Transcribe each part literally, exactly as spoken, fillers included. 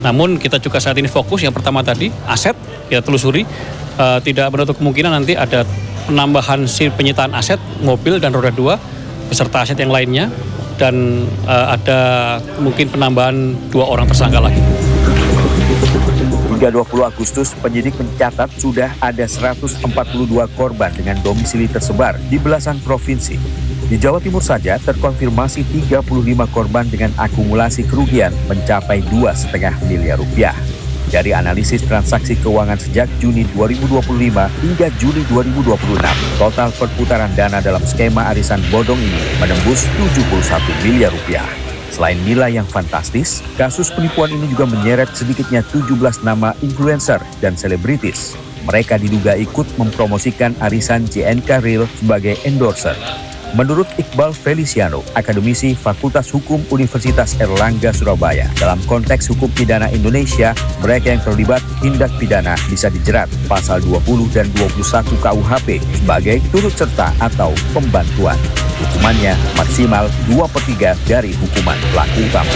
Namun kita juga saat ini fokus yang pertama tadi aset kita telusuri, uh, tidak menutup kemungkinan nanti ada penambahan si penyitaan aset mobil dan roda dua beserta aset yang lainnya dan uh, ada mungkin penambahan dua orang tersangka lagi. Hingga dua puluh Agustus, penyidik mencatat sudah ada seratus empat puluh dua korban dengan domisili tersebar di belasan provinsi. Di Jawa Timur saja terkonfirmasi tiga puluh lima korban dengan akumulasi kerugian mencapai dua koma lima miliar rupiah. Dari analisis transaksi keuangan sejak Juni dua ribu dua puluh lima hingga Juli dua ribu dua puluh enam, total perputaran dana dalam skema arisan bodong ini menembus tujuh puluh satu miliar rupiah. Selain nilai yang fantastis, kasus penipuan ini juga menyeret sedikitnya tujuh belas nama influencer dan selebritis. Mereka diduga ikut mempromosikan arisan J N K Real sebagai endorser. Menurut Iqbal Feliciano, akademisi Fakultas Hukum Universitas Erlangga Surabaya, dalam konteks hukum pidana Indonesia, mereka yang terlibat tindak pidana bisa dijerat pasal dua puluh dan dua puluh satu K U H P sebagai turut serta atau pembantuan. Hukumannya maksimal dua per tiga dari hukuman pelaku utama.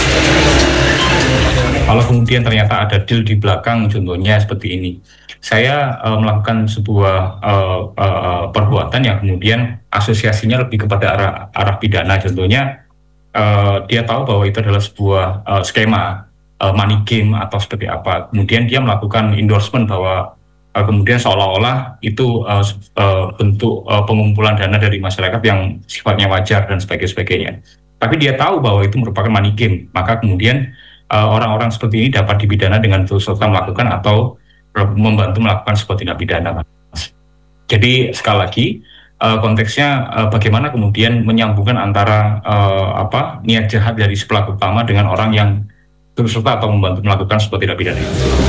Kalau kemudian ternyata ada deal di belakang, contohnya seperti ini. Saya uh, melakukan sebuah uh, uh, perbuatan yang kemudian asosiasinya lebih kepada arah, arah pidana. Contohnya uh, dia tahu bahwa itu adalah sebuah uh, skema uh, money game atau seperti apa. Kemudian dia melakukan endorsement bahwa uh, kemudian seolah-olah itu uh, uh, bentuk uh, pengumpulan dana dari masyarakat yang sifatnya wajar dan sebagainya. Tapi dia tahu bahwa itu merupakan money game. Maka kemudian uh, orang-orang seperti ini dapat dipidana dengan turut serta melakukan atau membantu melakukan sebuah tindak pidana. Jadi sekali lagi uh, konteksnya uh, bagaimana kemudian menyambungkan antara uh, apa niat jahat dari si pelaku utama dengan orang yang turut serta atau membantu melakukan sebuah tindak pidana.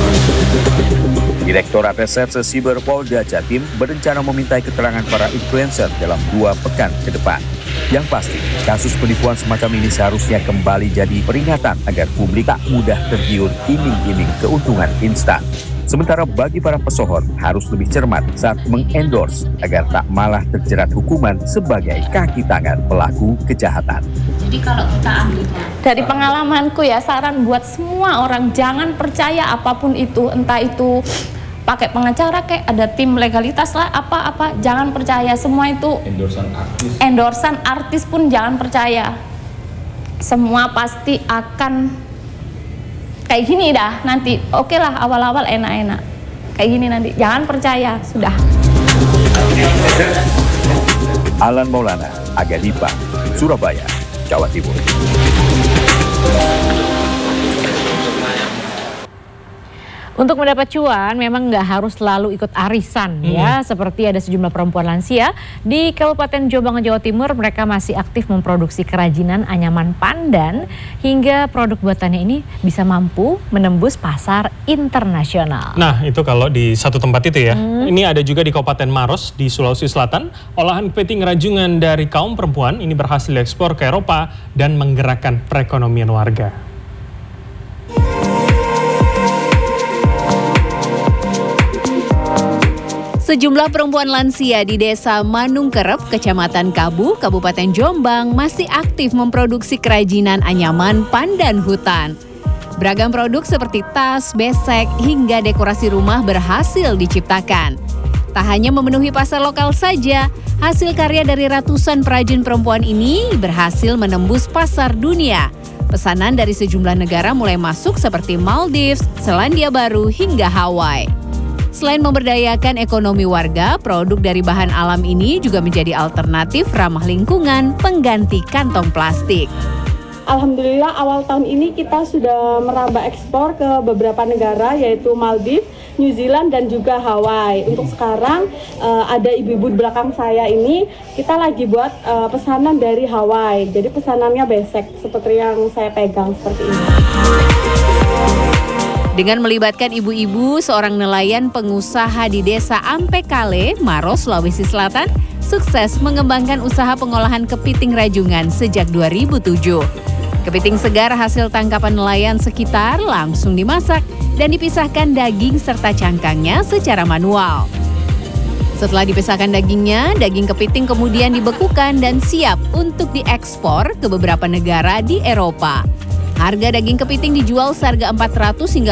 Direktorat Reserse Siber Polda Jatim berencana memintai keterangan para influencer dalam dua pekan ke depan. Yang pasti, kasus penipuan semacam ini seharusnya kembali jadi peringatan agar publik tak mudah tergiur iming-iming keuntungan instan. Sementara bagi para pesohor harus lebih cermat saat mengendorse agar tak malah terjerat hukuman sebagai kaki tangan pelaku kejahatan. Jadi kalau kita ambil dari pengalamanku ya, saran buat semua orang jangan percaya apapun itu, entah itu pakai pengacara kayak ada tim legalitas lah apa-apa, jangan percaya semua itu. Endorsan artis. Endorsan artis pun jangan percaya. Semua pasti akan kayak gini dah nanti. Oke lah awal-awal enak-enak. Kayak gini nanti. Jangan percaya, sudah. Alan Maulana, Aga Dipa, Surabaya, Jawa Timur. Untuk mendapat cuan memang nggak harus selalu ikut arisan hmm. ya. Seperti ada sejumlah perempuan lansia di Kabupaten Jombang, Jawa Timur, mereka masih aktif memproduksi kerajinan anyaman pandan hingga produk buatannya ini bisa mampu menembus pasar internasional. Nah itu kalau di satu tempat itu ya. Hmm. Ini ada juga di Kabupaten Maros di Sulawesi Selatan. Olahan kepiting rajungan dari kaum perempuan ini berhasil diekspor ke Eropa dan menggerakkan perekonomian warga. Sejumlah perempuan lansia di Desa Manungkerep, Kecamatan Kabu, Kabupaten Jombang masih aktif memproduksi kerajinan anyaman pandan hutan. Beragam produk seperti tas, besek, hingga dekorasi rumah berhasil diciptakan. Tak hanya memenuhi pasar lokal saja, hasil karya dari ratusan perajin perempuan ini berhasil menembus pasar dunia. Pesanan dari sejumlah negara mulai masuk seperti Maldives, Selandia Baru, hingga Hawaii. Selain memberdayakan ekonomi warga, produk dari bahan alam ini juga menjadi alternatif ramah lingkungan, pengganti kantong plastik. Alhamdulillah awal tahun ini kita sudah merambah ekspor ke beberapa negara yaitu Maldives, New Zealand dan juga Hawaii. Untuk sekarang uh, ada ibu-ibu di belakang saya ini, kita lagi buat uh, pesanan dari Hawaii. Jadi pesanannya besek seperti yang saya pegang seperti ini. Dengan melibatkan ibu-ibu, seorang nelayan pengusaha di Desa Ampekale, Maros, Sulawesi Selatan, sukses mengembangkan usaha pengolahan kepiting rajungan sejak dua ribu tujuh. Kepiting segar hasil tangkapan nelayan sekitar langsung dimasak dan dipisahkan daging serta cangkangnya secara manual. Setelah dipisahkan dagingnya, daging kepiting kemudian dibekukan dan siap untuk diekspor ke beberapa negara di Eropa. Harga daging kepiting dijual seharga empat ratus hingga